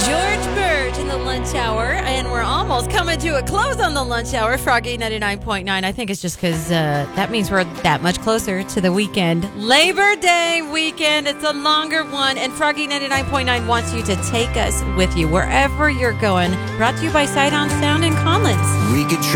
George Birch in the lunch hour, and we're almost coming to a close on the lunch hour. Froggy 99.9. I think it's just because that means we're that much closer to the weekend. Labor Day weekend. It's a longer one, and Froggy 99.9 wants you to take us with you wherever you're going. Brought to you by Sight on Sound in Collins. We could